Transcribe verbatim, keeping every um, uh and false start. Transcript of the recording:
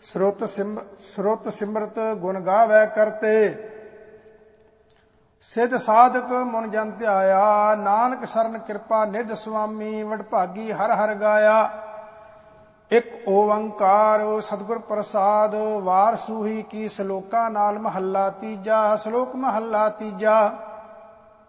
ਸਰੁਤ sim ਸਰੁਤ ਸਿਮਰਤ ਗੁਣ ਗਾਵੈ ਕਰਤੇ। ਸਿਧ ਸਾਧਕ ਮੁਨ ਜਨ ਧਿਆਇਆ, ਨਾਨਕ ਸਰਨ ਕਿਰਪਾ ਨਿਧ ਸੁਆਮੀ, ਵਡਭਾਗੀ ਹਰ ਹਰ ਗਾਇਆ। ਇਕ ਓੰਕਾਰ ਸਤਿਗੁਰ ਪ੍ਰਸਾਦ, ਵਾਰ ਸੂਹੀ ਕੀ ਸਲੋਕਾ ਨਾਲ ਮਹੱਲਾ ਤੀਜਾ। ਸ਼ਲੋਕ ਮਹੱਲਾ ਤੀਜਾ।